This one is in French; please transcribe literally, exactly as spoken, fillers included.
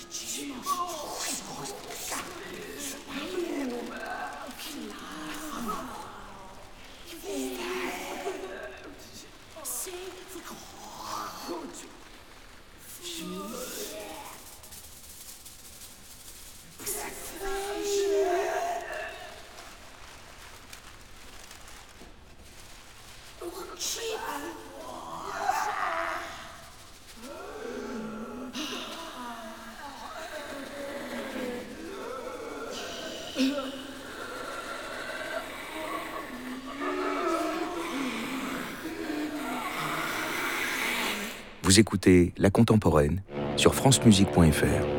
Vous écoutez La Contemporaine sur francemusique point f r.